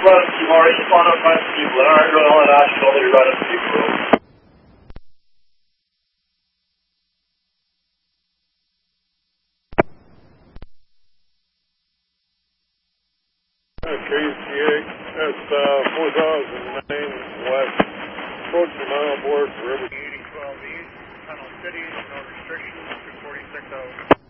running some more. Just want to find some people. All right, Royal and Asheville, they're running some people. KCH, that's 4000 Main West, approaching mile board for River. 8012 East, Tunnel City, no restrictions, 246 out.